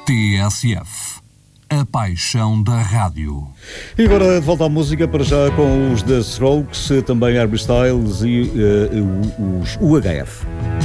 TSF, a paixão da rádio. E agora de volta à música, para já com os The Strokes, também Harry Styles e os UHF.